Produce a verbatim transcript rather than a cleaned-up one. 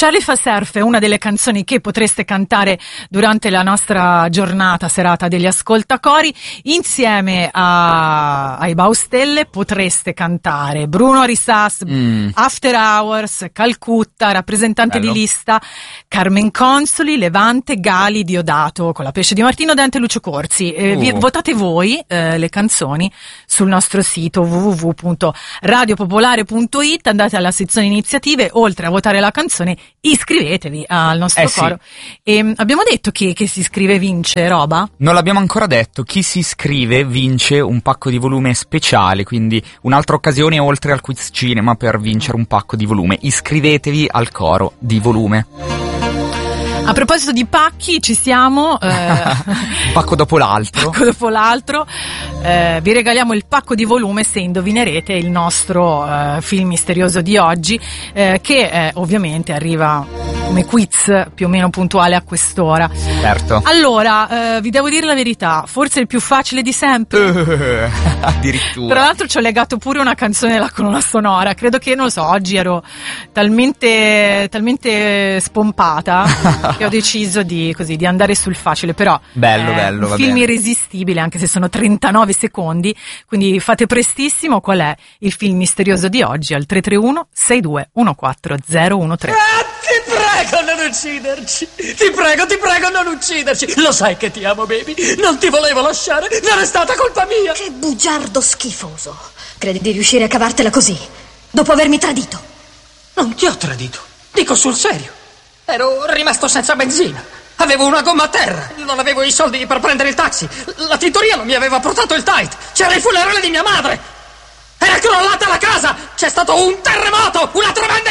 Charlie fa surf è una delle canzoni che potreste cantare durante la nostra giornata, serata degli ascoltacori. Insieme a, ai Baustelle potreste cantare Bruno Risas, mm. After Hours, Calcutta, rappresentante Bello. Di lista, Carmen Consoli, Levante, Gali, Diodato, con la Pesce di Martino, Dante, Lucio Corsi. Eh, uh. vi, votate voi eh, le canzoni sul nostro sito w w w punto radio popolare punto i t, andate alla sezione iniziative, oltre a votare la canzone iscrivetevi al nostro eh coro. Sì. E abbiamo detto che, che si iscrive vince roba? Non l'abbiamo ancora detto. Chi si iscrive vince un pacco di volume speciale, quindi un'altra occasione oltre al quiz cinema per vincere un pacco di volume. Iscrivetevi al coro di volume. A proposito di pacchi, ci siamo. Eh, un pacco dopo l'altro. Pacco dopo l'altro. Eh, vi regaliamo il pacco di volume se indovinerete il nostro eh, film misterioso di oggi, eh, che eh, ovviamente arriva come quiz più o meno puntuale a quest'ora. Certo. Allora, eh, vi devo dire la verità, forse il più facile di sempre. Uh, addirittura. Tra l'altro ci ho legato pure una canzone della colonna sonora. Credo che, non lo so, oggi ero talmente, talmente spompata che ho deciso di, così, di andare sul facile, però bello, è bello, un va film bene. irresistibile, anche se sono trentanove secondi, quindi fate prestissimo. Qual è il film misterioso di oggi? Al tre tre uno sei due uno quattro zero uno tre. Ah, ti prego non ucciderci, ti prego, ti prego non ucciderci, lo sai che ti amo, baby, non ti volevo lasciare, non è stata colpa mia. Che bugiardo schifoso, credi di riuscire a cavartela così, dopo avermi tradito? Non ti ho tradito, dico sul serio. Ero rimasto senza benzina, avevo una gomma a terra, non avevo i soldi per prendere il taxi, la tintoria non mi aveva portato il tight, c'era il funerale di mia madre, era crollata la casa, c'è stato un terremoto, una tremenda